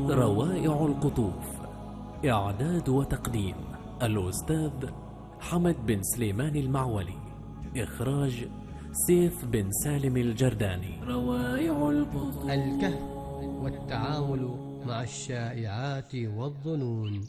روائع القطوف. إعداد وتقديم الأستاذ حمد بن سليمان المعولي. إخراج سيف بن سالم الجرداني. روائع القطوف. الكهف والتعامل مع الشائعات والظنون.